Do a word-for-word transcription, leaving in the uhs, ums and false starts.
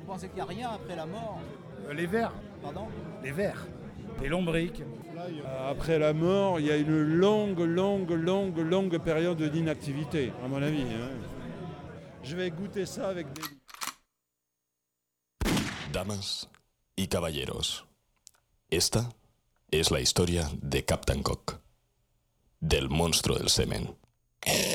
Vous pensez qu'il n'y a rien après la mort? Euh, les vers. Pardon? Les vers. Les lombriques. Après la mort, il y a une longue, longue, longue, longue période d'inactivité, à mon avis. Hein. Je vais goûter ça avec des... Damas y caballeros, esta es la historia de Captain Cock, del monstruo del semen.